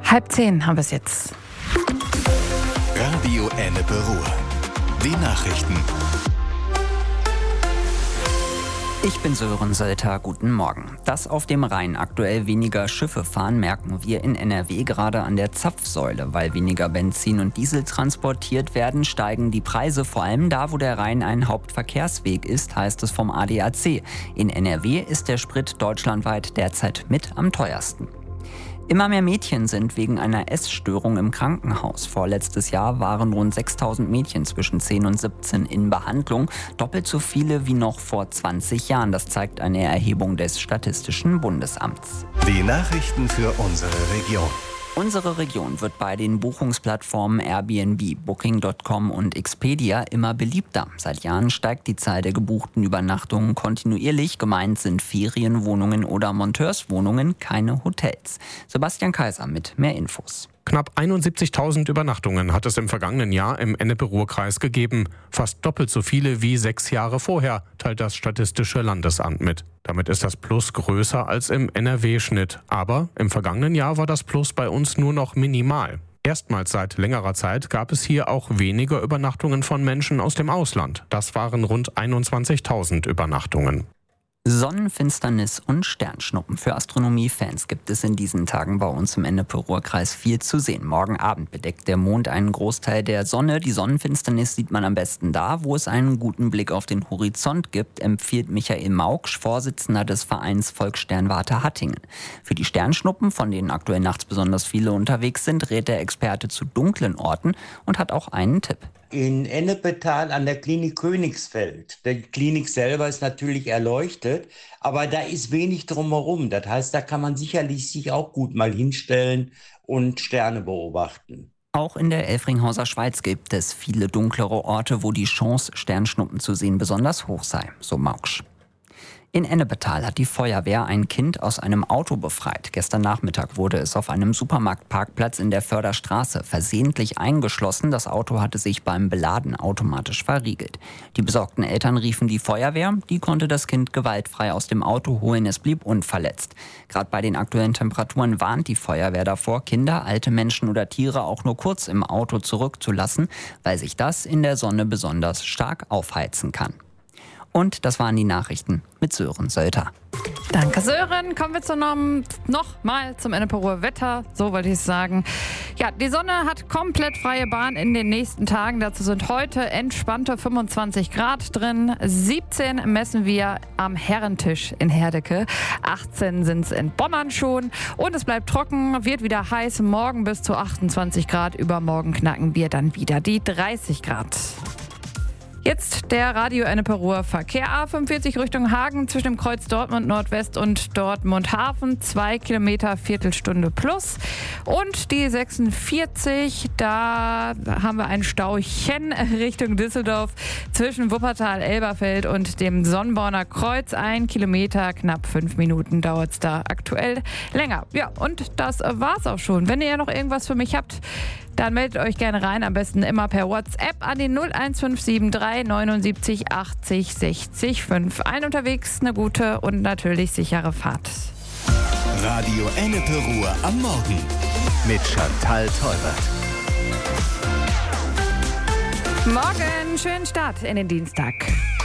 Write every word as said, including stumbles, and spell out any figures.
Halb zehn haben wir es jetzt. Radio Ennepe Ruhr. Die Nachrichten. Ich bin Sören Sölter, guten Morgen. Dass auf dem Rhein aktuell weniger Schiffe fahren, merken wir in N R W gerade an der Zapfsäule. Weil weniger Benzin und Diesel transportiert werden, steigen die Preise, vor allem da, wo der Rhein ein Hauptverkehrsweg ist, heißt es vom A D A C. In N R W ist der Sprit deutschlandweit derzeit mit am teuersten. Immer mehr Mädchen sind wegen einer Essstörung im Krankenhaus. Vorletztes Jahr waren rund sechstausend Mädchen zwischen zehn und siebzehn in Behandlung. Doppelt so viele wie noch vor zwanzig Jahren. Das zeigt eine Erhebung des Statistischen Bundesamts. Die Nachrichten für unsere Region. Unsere Region wird bei den Buchungsplattformen Airbnb, Booking Punkt com und Expedia immer beliebter. Seit Jahren steigt die Zahl der gebuchten Übernachtungen kontinuierlich. Gemeint sind Ferienwohnungen oder Monteurswohnungen, keine Hotels. Sebastian Kaiser mit mehr Infos. Knapp einundsiebzigtausend Übernachtungen hat es im vergangenen Jahr im Ennepe-Ruhr-Kreis gegeben. Fast doppelt so viele wie sechs Jahre vorher, teilt das Statistische Landesamt mit. Damit ist das Plus größer als im N R W-Schnitt. Aber im vergangenen Jahr war das Plus bei uns nur noch minimal. Erstmals seit längerer Zeit gab es hier auch weniger Übernachtungen von Menschen aus dem Ausland. Das waren rund einundzwanzigtausend Übernachtungen. Sonnenfinsternis und Sternschnuppen. Für Astronomiefans gibt es in diesen Tagen bei uns im Ennepe-Ruhr-Kreis viel zu sehen. Morgen Abend bedeckt der Mond einen Großteil der Sonne. Die Sonnenfinsternis sieht man am besten da, wo es einen guten Blick auf den Horizont gibt, empfiehlt Michael Mauksch, Vorsitzender des Vereins Volkssternwarte Hattingen. Für die Sternschnuppen, von denen aktuell nachts besonders viele unterwegs sind, rät der Experte zu dunklen Orten und hat auch einen Tipp. In Ennepetal an der Klinik Königsfeld. Die Klinik selber ist natürlich erleuchtet, aber da ist wenig drumherum. Das heißt, da kann man sicherlich sich auch gut mal hinstellen und Sterne beobachten. Auch in der Elfringhauser Schweiz gibt es viele dunklere Orte, wo die Chance, Sternschnuppen zu sehen, besonders hoch sei, so Mauksch. In Ennepetal hat die Feuerwehr ein Kind aus einem Auto befreit. Gestern Nachmittag wurde es auf einem Supermarktparkplatz in der Förderstraße versehentlich eingeschlossen. Das Auto hatte sich beim Beladen automatisch verriegelt. Die besorgten Eltern riefen die Feuerwehr. Die konnte das Kind gewaltfrei aus dem Auto holen. Es blieb unverletzt. Gerade bei den aktuellen Temperaturen warnt die Feuerwehr davor, Kinder, alte Menschen oder Tiere auch nur kurz im Auto zurückzulassen, weil sich das in der Sonne besonders stark aufheizen kann. Und das waren die Nachrichten mit Sören Sölter. Danke, Sören. Kommen wir zu noch, noch mal zum Ennepe-Ruhr Wetter. So wollte ich es sagen. Ja, die Sonne hat komplett freie Bahn in den nächsten Tagen. Dazu sind heute entspannte fünfundzwanzig Grad drin. siebzehn messen wir am Herrentisch in Herdecke. achtzehn sind es in Bommern schon. Und es bleibt trocken, wird wieder heiß. Morgen bis zu achtundzwanzig Grad. Übermorgen knacken wir dann wieder die dreißig Grad. Jetzt der Radio Ennepe-Ruhr Verkehr. A fünfundvierzig Richtung Hagen zwischen dem Kreuz Dortmund Nordwest und Dortmund Hafen. Zwei Kilometer, Viertelstunde plus. Und die sechsundvierzig, da haben wir ein Stauchen Richtung Düsseldorf zwischen Wuppertal-Elberfeld und dem Sonnborner Kreuz. Ein Kilometer, knapp fünf Minuten dauert es da aktuell länger. Ja, und das war's auch schon. Wenn ihr ja noch irgendwas für mich habt, dann meldet euch gerne rein, am besten immer per WhatsApp an die null eins fünf sieben drei neunundsiebzig achtzig sechzig fünf. Ein unterwegs, eine gute und natürlich sichere Fahrt. Radio Ennepe Ruhr am Morgen mit Chantal Teubert. Morgen, schönen Start in den Dienstag.